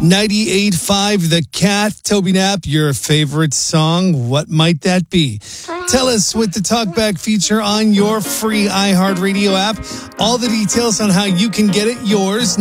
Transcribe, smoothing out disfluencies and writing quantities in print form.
98.5 The Cat. Toby Knapp, your favorite song. What might that be? Tell us with the Talkback feature on your free iHeartRadio app. All the details on how you can get it yours.